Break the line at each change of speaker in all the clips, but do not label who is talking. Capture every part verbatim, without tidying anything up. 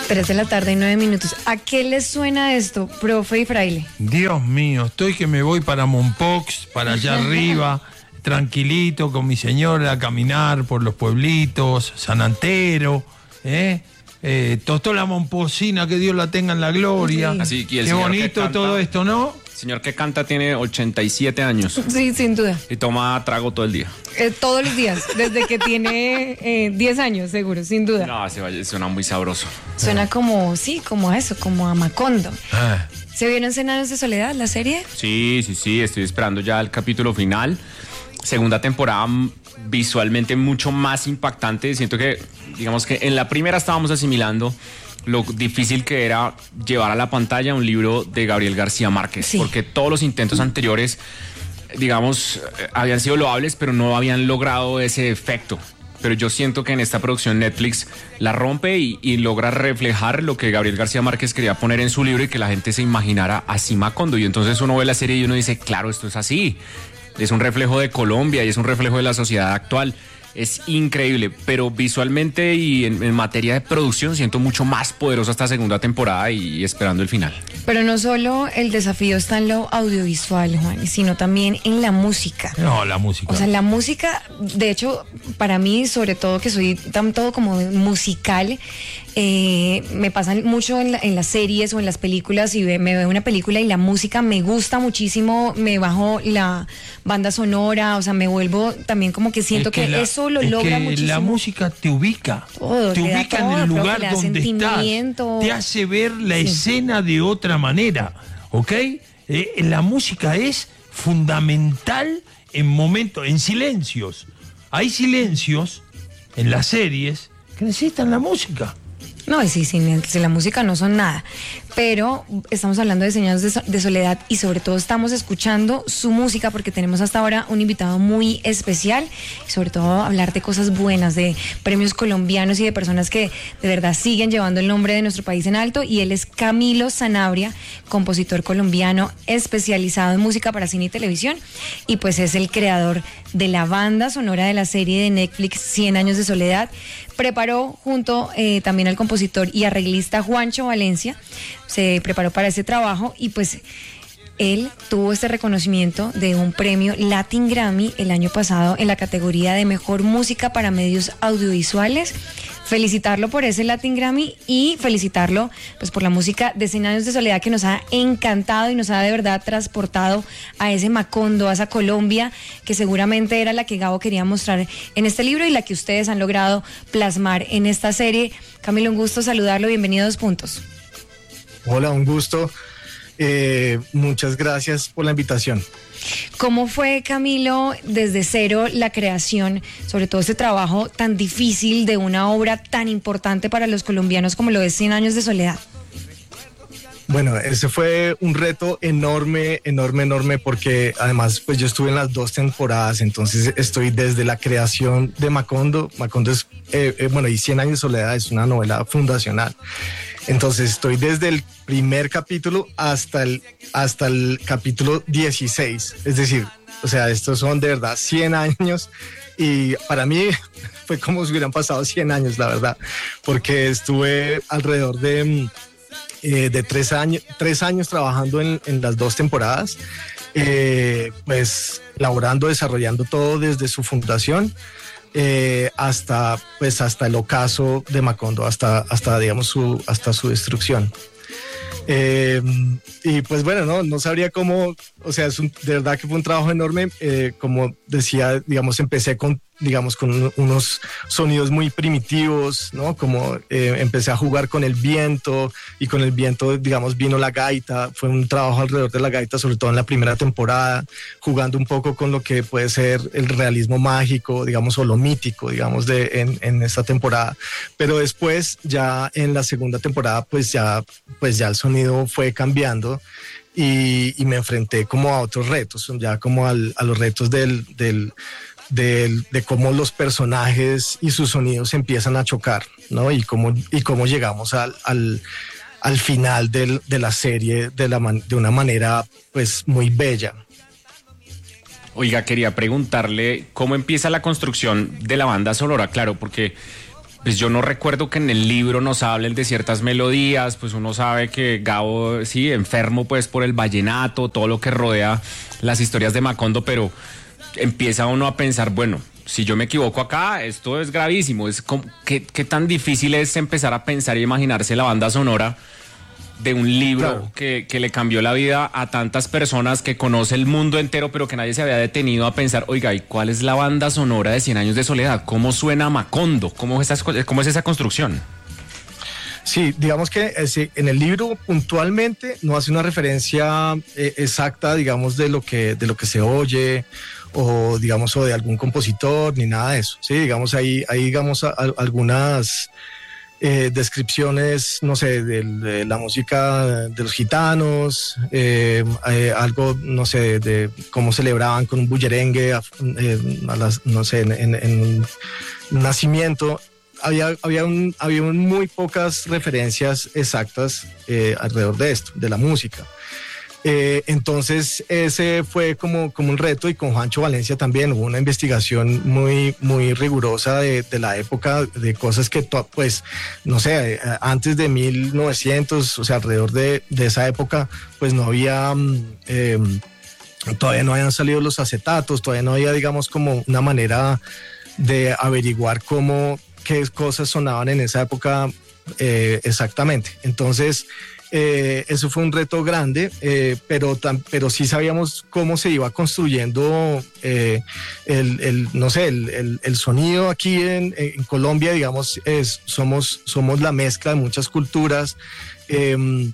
Tres de la tarde y nueve minutos. ¿A qué les suena esto, profe y fraile?
Dios mío, estoy que me voy para Mompox, para allá arriba, tranquilito con mi señora a caminar por los pueblitos, San Antero, ¿eh? Eh, Tostó la Momposina, que Dios la tenga en la gloria.
Sí.
Así, y el
Qué
señor
bonito
que canta,
todo esto, ¿no?
El señor que canta tiene ochenta y siete años
Sí, sin duda.
y toma trago todo el día.
Eh, todos los días, desde que tiene eh, diez años, seguro, sin duda.
No, se vaya, suena muy sabroso.
Suena como, sí, como a eso, como a Macondo.
Ah,
¿Se vieron Cien años de soledad, la serie?
Sí, sí, sí, estoy esperando ya el capítulo final. Segunda temporada m- visualmente mucho más impactante. Siento que, digamos que en la primera estábamos asimilando lo difícil que era llevar a la pantalla un libro de Gabriel García Márquez,
Sí.
porque todos los intentos anteriores, digamos, eh, habían sido loables, pero no habían logrado ese efecto. Pero yo siento que en esta producción Netflix la rompe y, y logra reflejar lo que Gabriel García Márquez quería poner en su libro y que la gente se imaginara así Macondo. Y entonces uno ve la serie y uno dice, claro, esto es así. Es un reflejo de Colombia y es un reflejo de la sociedad actual. Es increíble, pero visualmente y en, en materia de producción siento mucho más poderosa esta segunda temporada y esperando el final.
Pero no solo el desafío está en lo audiovisual, Juan, sino también en la música.
no, la música.
O sea, la música, de hecho, para mí, sobre todo que soy tan todo como musical, eh, me pasa mucho en, la- en las series o en las películas y ve- me veo una película y la música me gusta muchísimo, me bajo la banda sonora, o sea, me vuelvo también como que siento
Es
que,
la-
eso lo
es
logra
que
muchísimo.
la música te ubica,
Todo,
te
le da
ubica
todo,
en el
profe,
lugar
le da
donde estás,
sentimiento.
te hace ver la
Sí.
escena de otra manera, ¿ok? Eh, la música es fundamental en momentos, en silencios. Hay silencios en las series que necesitan la música.
No, y sí, sin, sin la música no son nada. Pero estamos hablando de Cien años de, so- de soledad y sobre todo estamos escuchando su música porque tenemos hasta ahora un invitado muy especial y sobre todo hablar de cosas buenas, de premios colombianos y de personas que de verdad siguen llevando el nombre de nuestro país en alto. Y él es Camilo Sanabria, compositor colombiano especializado en música para cine y televisión y pues es el creador de la banda sonora de la serie de Netflix Cien años de soledad. Preparó junto eh, también al compositor y arreglista Juancho Valencia, se preparó para ese trabajo y pues él tuvo este reconocimiento de un premio Latin Grammy el año pasado en la categoría de Mejor Música para Medios Audiovisuales. Felicitarlo por ese Latin Grammy y felicitarlo pues por la música de Cien años de soledad que nos ha encantado y nos ha de verdad transportado a ese Macondo, a esa Colombia que seguramente era la que Gabo quería mostrar en este libro y la que ustedes han logrado plasmar en esta serie. Camilo, un gusto saludarlo, bienvenido a Dos Puntos.
Hola, un gusto. Eh, muchas gracias por la invitación.
¿Cómo fue, Camilo, desde cero la creación, sobre todo este trabajo tan difícil de una obra tan importante para los colombianos como lo es Cien años de soledad?
Bueno, ese fue un reto enorme, enorme, enorme, porque además pues yo estuve en las dos temporadas, entonces estoy desde la creación de Macondo. Macondo es, eh, eh, bueno, y Cien años de soledad es una novela fundacional. Entonces estoy desde el primer capítulo hasta el, hasta el capítulo dieciséis. Es decir, o sea, estos son de verdad cien años y para mí fue como si hubieran pasado cien años, la verdad, porque estuve alrededor de, eh, de tres, años, tres años trabajando en, en las dos temporadas, eh, pues laborando, desarrollando todo desde su fundación. Eh, hasta pues hasta el ocaso de Macondo, hasta hasta digamos su hasta su destrucción. Eh, y pues bueno, no, no sabría cómo, o sea, es un, de verdad que fue un trabajo enorme. Eh, como decía, digamos, empecé con, digamos, con unos sonidos muy primitivos, ¿no? Como eh, empecé a jugar con el viento y con el viento, digamos, vino la gaita. Fue un trabajo alrededor de la gaita, sobre todo en la primera temporada, jugando un poco con lo que puede ser el realismo mágico, digamos, o lo mítico, digamos, de, en, en esta temporada. Pero después, ya en la segunda temporada, pues ya, pues ya el sonido fue cambiando. Y, y me enfrenté como a otros retos, ya como al, a los retos del, del, del, de cómo los personajes y sus sonidos empiezan a chocar, ¿no? Y cómo, y cómo llegamos al, al, al final del, de la serie de, la man, de una manera pues muy bella.
Oiga, quería preguntarle cómo empieza la construcción de la banda sonora, claro, porque pues yo no recuerdo que en el libro nos hablen de ciertas melodías, pues uno sabe que Gabo, sí, enfermo pues por el vallenato, todo lo que rodea las historias de Macondo, pero empieza uno a pensar, bueno, si yo me equivoco acá, esto es gravísimo, es como, ¿qué, qué tan difícil es empezar a pensar y imaginarse la banda sonora de un libro
claro.
que, que le cambió la vida a tantas personas, que conoce el mundo entero, pero que nadie se había detenido a pensar, oiga, ¿y cuál es la banda sonora de Cien Años de Soledad? ¿Cómo suena Macondo? ¿Cómo es esa, cómo es esa construcción?
Sí, digamos que ese, en el libro puntualmente no hace una referencia eh, exacta, digamos, de lo que de lo que se oye o digamos o de algún compositor ni nada de eso. Sí, digamos ahí hay digamos a, a, algunas Eh, descripciones, no sé, de, de la música de los gitanos, eh, eh, algo, no sé, de, de cómo celebraban con un bullerengue, eh, a las, no sé, en, en, en un nacimiento. Había, había, un, había un muy pocas referencias exactas eh, alrededor de esto, de la música. Eh, entonces ese fue como, como un reto, y con Juancho Valencia también hubo una investigación muy, muy rigurosa de, de la época, de cosas que pues no sé, antes de mil novecientos, o sea, alrededor de, de esa época pues no había eh, todavía no habían salido los acetatos, todavía no había digamos como una manera de averiguar cómo, qué cosas sonaban en esa época eh, exactamente. Entonces Eh, eso fue un reto grande, eh, pero, tan, pero sí sabíamos cómo se iba construyendo eh, el, el, no sé, el, el, el sonido aquí en, en Colombia, digamos, es, somos, somos la mezcla de muchas culturas, eh,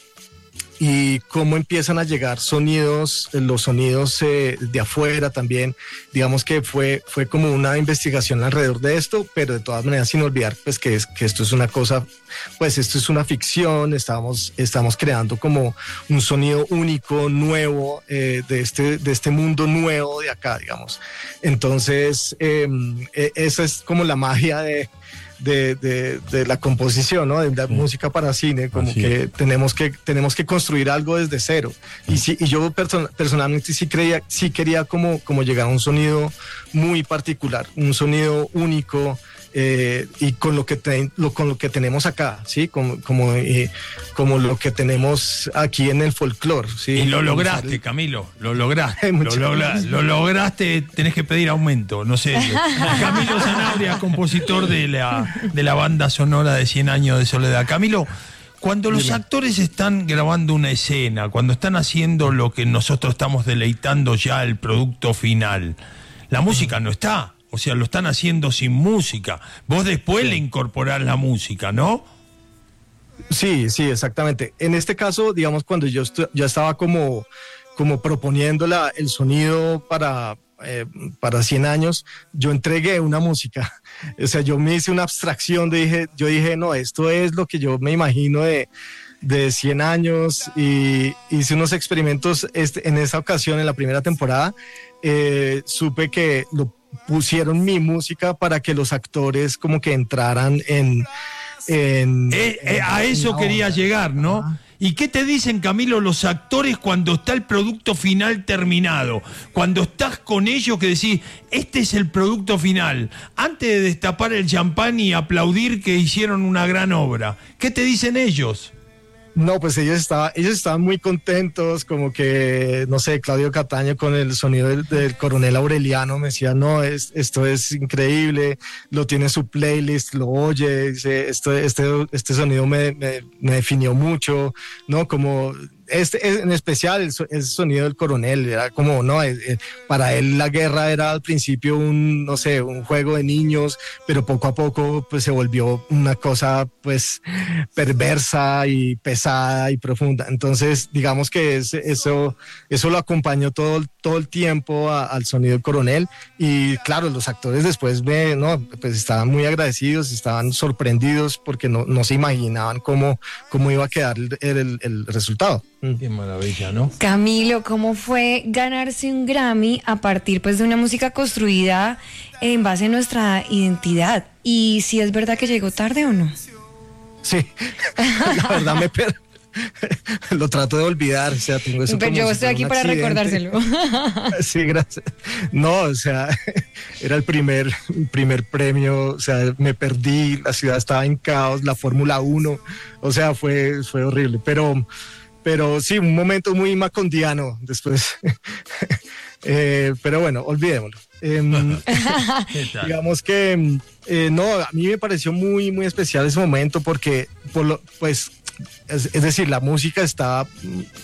y cómo empiezan a llegar sonidos, los sonidos eh, de afuera también. Digamos que fue, fue como una investigación alrededor de esto, pero de todas maneras sin olvidar pues que, es, que esto es una cosa, pues esto es una ficción, estamos, estamos creando como un sonido único, nuevo, eh, de, este, de este mundo nuevo de acá, digamos. Entonces, eh, esa es como la magia de... De, de, de la composición, ¿no? De la sí. música para cine, como Así que es. tenemos que tenemos que construir algo desde cero. Y sí, y yo person, personalmente sí creía, sí quería como, como llegar a un sonido muy particular, un sonido único, eh, y con lo que te, lo, con lo que tenemos acá, sí, como como, eh, como lo que tenemos aquí en el folclore, sí.
Y lo lograste, Camilo, lo lograste, lo, logra, lo lograste, tenés que pedir aumento, no sé. Camilo Zanabria, compositor de la de la banda sonora de Cien Años de Soledad. Camilo, cuando los actores están grabando una escena, cuando están haciendo lo que nosotros estamos deleitando ya el producto final, la música no está. O sea, lo están haciendo sin música. Vos después sí. le incorporás la música, ¿no?
Sí, sí, exactamente. En este caso, digamos, cuando yo ya estaba como, como proponiendo la, el sonido para, eh, para Cien Años, yo entregué una música. O sea, yo me hice una abstracción, de, dije, yo dije, no, esto es lo que yo me imagino de, de Cien Años, y hice unos experimentos este, en esa ocasión, en la primera temporada, eh, supe que lo pusieron mi música para que los actores como que entraran en... en,
eh, eh,
en
a eso quería onda. llegar, ¿no? Ah. ¿Y qué te dicen, Camilo, los actores cuando está el producto final terminado? Cuando estás con ellos que decís, este es el producto final, antes de destapar el champán y aplaudir que hicieron una gran obra. ¿Qué te dicen ellos?
No, pues ellos estaban, ellos estaban muy contentos, como que, no sé, Claudio Cataño con el sonido del, del Coronel Aureliano me decía, no, es, esto es increíble, lo tiene en su playlist, lo oye, dice, esto, este, este sonido me, me, me definió mucho, ¿no? Como... Este, en especial, el, el sonido del Coronel era como, no, para él la guerra era al principio un, no sé, un juego de niños, pero poco a poco pues se volvió una cosa pues perversa y pesada y profunda. Entonces, digamos que es, eso, eso lo acompañó todo, todo el tiempo a, al sonido del Coronel, y claro, los actores después me, no, pues estaban muy agradecidos, estaban sorprendidos porque no, no se imaginaban cómo, cómo iba a quedar el, el, el resultado.
Qué maravilla, ¿no?
Camilo, ¿cómo fue ganarse un Grammy a partir pues de una música construida en base a nuestra identidad? Y si es verdad que llegó tarde o no.
Sí, la verdad me, per lo trato de olvidar, o sea, tengo eso.
Pero
como
yo
si
estoy
fuera
aquí
un
para
accidente.
recordárselo.
Sí, gracias. No, o sea, era el primer, primer premio, o sea, me perdí, la ciudad estaba en caos, la Fórmula uno, o sea, fue, fue horrible, pero, pero sí, un momento muy macondiano después. eh, pero bueno, olvidémoslo. Eh, digamos que, eh, no, a mí me pareció muy, muy especial ese momento porque, por lo, pues, es, es decir, la música está